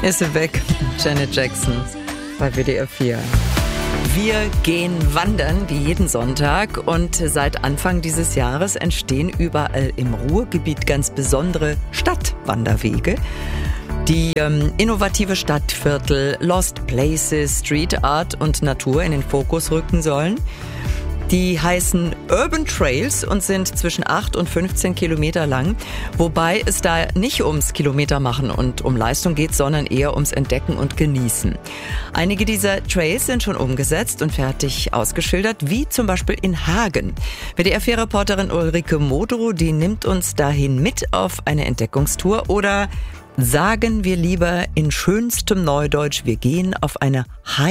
Ist sie weg, Janet Jackson bei WDR 4. Wir gehen wandern wie jeden Sonntag und seit Anfang dieses Jahres entstehen überall im Ruhrgebiet ganz besondere Stadtwanderwege, die innovative Stadtviertel, Lost Places, Street Art und Natur in den Fokus rücken sollen. Die heißen Urban Trails und sind zwischen 8 und 15 Kilometer lang, wobei es da nicht ums Kilometermachen und um Leistung geht, sondern eher ums Entdecken und Genießen. Einige dieser Trails sind schon umgesetzt und fertig ausgeschildert, wie zum Beispiel in Hagen. WDR-4-Reporterin Ulrike Modrow, die nimmt uns dahin mit auf eine Entdeckungstour, oder sagen wir lieber in schönstem Neudeutsch, wir gehen auf eine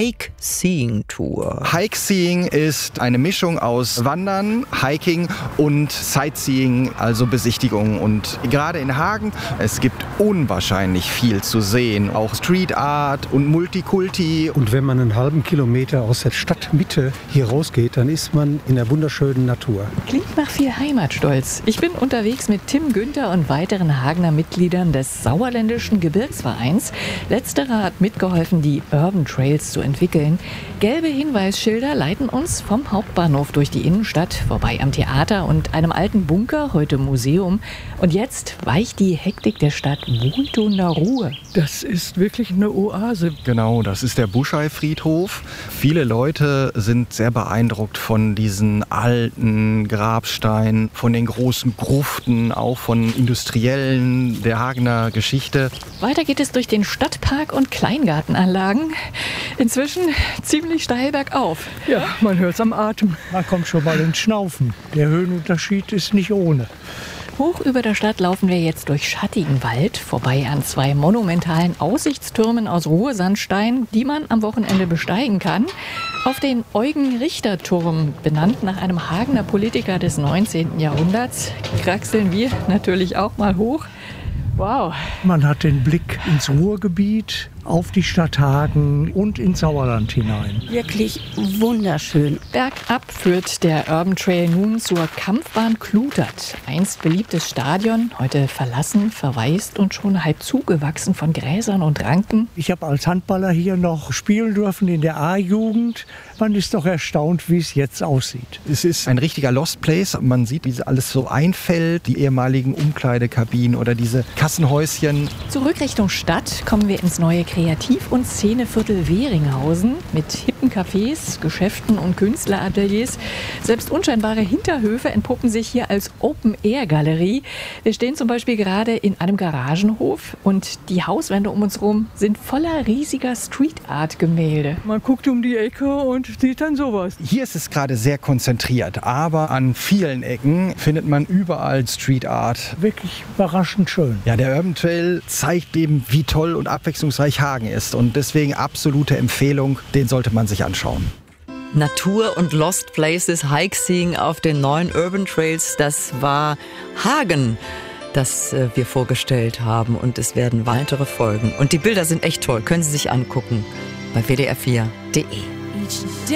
Hike-Seeing-Tour. Hike-Seeing ist eine Mischung aus Wandern, Hiking und Sightseeing, also Besichtigung. Und gerade in Hagen, es gibt unwahrscheinlich viel zu sehen. Auch Street Art und Multikulti. Und wenn man einen halben Kilometer aus der Stadtmitte hier rausgeht, dann ist man in der wunderschönen Natur. Klingt nach viel Heimatstolz. Ich bin unterwegs mit Tim Günther und weiteren Hagener Mitgliedern des Sauerländischen Gebirgsvereins. Letzterer hat mitgeholfen, die Urban Trails zu entwickeln. Gelbe Hinweisschilder leiten uns vom Hauptbahnhof durch die Innenstadt, vorbei am Theater und einem alten Bunker, heute Museum. Und jetzt weicht die Hektik der Stadt wohltuender Ruhe. Das ist wirklich eine Oase. Genau, das ist der Buschei-Friedhof. Viele Leute sind sehr beeindruckt von diesen alten Grabsteinen, von den großen Gruften, auch von Industriellen der Hagener Geschichte. Weiter geht es durch den Stadtpark und Kleingartenanlagen. Inzwischen ziemlich steil bergauf. Ja, man hört es am Atem. Man kommt schon mal ins Schnaufen. Der Höhenunterschied ist nicht ohne. Hoch über der Stadt laufen wir jetzt durch schattigen Wald, vorbei an 2 monumentalen Aussichtstürmen aus Ruhrsandstein, die man am Wochenende besteigen kann. Auf den Eugen-Richter-Turm, benannt nach einem Hagener Politiker des 19. Jahrhunderts, kraxeln wir natürlich auch mal hoch. Wow. Man hat den Blick ins Ruhrgebiet, auf die Stadt Hagen und ins Sauerland hinein. Wirklich wunderschön. Bergab führt der Urban Trail nun zur Kampfbahn Klutert. Einst beliebtes Stadion, heute verlassen, verwaist und schon halb zugewachsen von Gräsern und Ranken. Ich habe als Handballer hier noch spielen dürfen in der A-Jugend. Man ist doch erstaunt, wie es jetzt aussieht. Es ist ein richtiger Lost Place. Man sieht, wie alles so einfällt. Die ehemaligen Umkleidekabinen oder diese Kassenhäuschen. Zurück Richtung Stadt kommen wir ins neue Kreativ- und Szeneviertel Weringhausen mit hippen Cafés, Geschäften und Künstlerateliers. Selbst unscheinbare Hinterhöfe entpuppen sich hier als Open-Air-Galerie. Wir stehen zum Beispiel gerade in einem Garagenhof und die Hauswände um uns herum sind voller riesiger Street-Art-Gemälde. Man guckt um die Ecke und sieht dann sowas. Hier ist es gerade sehr konzentriert, aber an vielen Ecken findet man überall Street Art. Wirklich überraschend schön. Ja, der Urban Trail zeigt eben, wie toll und abwechslungsreich Hagen ist. Und deswegen absolute Empfehlung, den sollte man sich anschauen. Natur und Lost Places, Hike-Seeing auf den neuen Urban Trails, das war Hagen, das wir vorgestellt haben. Und es werden weitere folgen. Und die Bilder sind echt toll, können Sie sich angucken bei wdr4.de.